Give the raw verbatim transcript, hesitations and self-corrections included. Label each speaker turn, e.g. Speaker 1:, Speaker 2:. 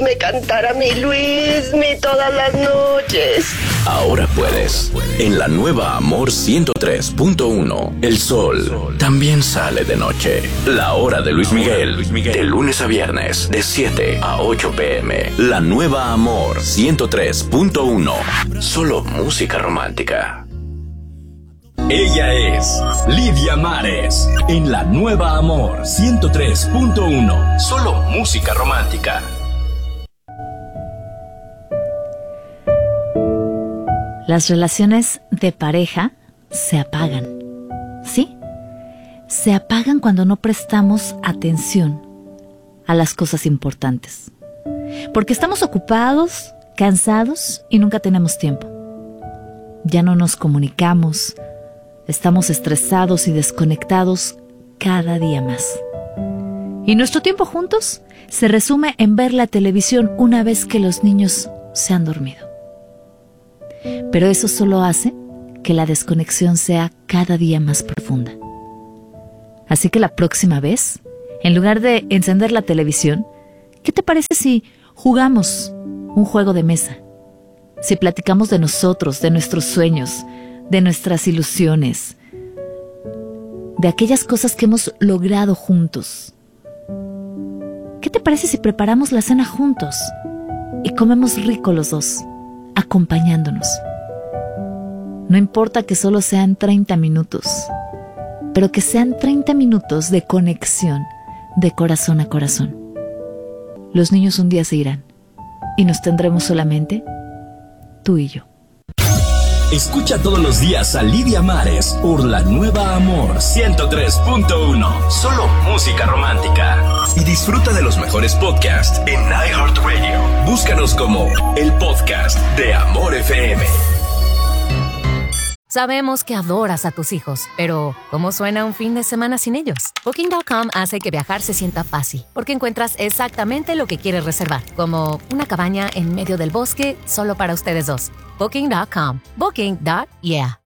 Speaker 1: me cantara mi Luismi todas las noches.
Speaker 2: Ahora puedes. En la nueva Amor ciento tres punto uno, el sol también sale de noche. La hora de Luis Miguel, de lunes a viernes, de siete a ocho pm. La nueva Amor ciento tres punto uno, solo música romántica. Ella es Lidia Mares, en la nueva Amor ciento tres punto uno, solo música romántica.
Speaker 3: Las relaciones de pareja se apagan, ¿sí? Se apagan cuando no prestamos atención a las cosas importantes. Porque estamos ocupados, cansados y nunca tenemos tiempo. Ya no nos comunicamos, estamos estresados y desconectados cada día más. Y nuestro tiempo juntos se resume en ver la televisión una vez que los niños se han dormido. Pero eso solo hace que la desconexión sea cada día más profunda. Así que la próxima vez, en lugar de encender la televisión, ¿qué te parece si jugamos un juego de mesa? Si platicamos de nosotros, de nuestros sueños, de nuestras ilusiones, de aquellas cosas que hemos logrado juntos. ¿Qué te parece si preparamos la cena juntos y comemos rico los dos, acompañándonos? No importa que solo sean treinta minutos, pero que sean treinta minutos de conexión, de corazón a corazón. Los niños un día se irán y nos tendremos solamente tú y yo.
Speaker 2: Escucha todos los días a Lidia Mares por la nueva Amor ciento tres punto uno, solo música romántica. Y disfruta de los mejores podcasts en iHeartRadio. Búscanos como el podcast de Amor F M.
Speaker 4: Sabemos que adoras a tus hijos, pero ¿cómo suena un fin de semana sin ellos? Booking punto com hace que viajar se sienta fácil, porque encuentras exactamente lo que quieres reservar, como una cabaña en medio del bosque solo para ustedes dos. Booking punto com. Booking. Yeah.